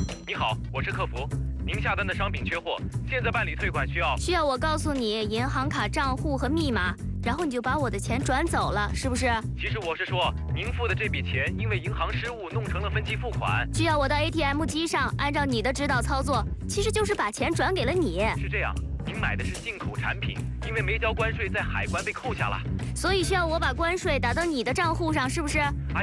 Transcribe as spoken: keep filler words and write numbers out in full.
你好，我是客服，您下单的商品缺货，现在办理退款需要。 需要我告诉你银行卡账户和密码，然后你就把我的钱转走了，是不是？ 其实我是说，您付的这笔钱因为银行失误弄成了分期付款。 需要我到 A T M 机上按照你的指导操作，其实就是把钱转给了你。 是这样，您买的是进口产品，因为没交关税，在海关被扣下了。 所以需要我把关税打到你的账户上，是不是？